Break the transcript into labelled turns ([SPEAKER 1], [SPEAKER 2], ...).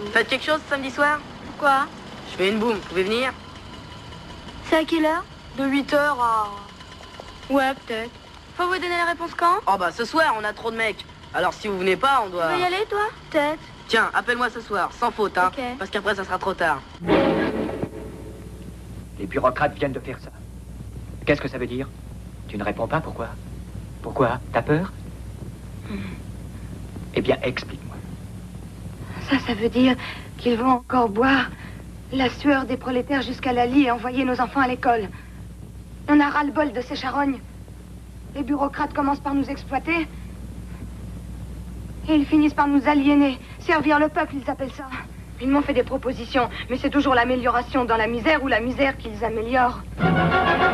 [SPEAKER 1] Faites quelque chose samedi soir?
[SPEAKER 2] Pourquoi?
[SPEAKER 1] Je fais une boum, vous pouvez venir?
[SPEAKER 2] C'est à quelle heure?
[SPEAKER 1] De 8h à...
[SPEAKER 2] Ouais, peut-être. Faut vous donner la réponse quand?
[SPEAKER 1] Oh bah ce soir, on a trop de mecs. Alors si vous venez pas, on
[SPEAKER 2] Tu
[SPEAKER 1] doit...
[SPEAKER 2] veux y aller, toi? Peut-être.
[SPEAKER 1] Tiens, appelle-moi ce soir, sans faute, hein.
[SPEAKER 2] Ok.
[SPEAKER 1] Parce qu'après, ça sera trop tard.
[SPEAKER 3] Les bureaucrates viennent de faire ça. Qu'est-ce que ça veut dire? Tu ne réponds pas, pourquoi? Pourquoi? T'as peur? Eh bien, explique-moi.
[SPEAKER 4] Ça veut dire qu'ils vont encore boire la sueur des prolétaires jusqu'à la lie et envoyer nos enfants à l'école. On a ras-le-bol de ces charognes. Les bureaucrates commencent par nous exploiter. Et ils finissent par nous aliéner. Servir le peuple, ils appellent ça. Ils m'ont fait des propositions, mais c'est toujours l'amélioration dans la misère ou la misère qu'ils améliorent.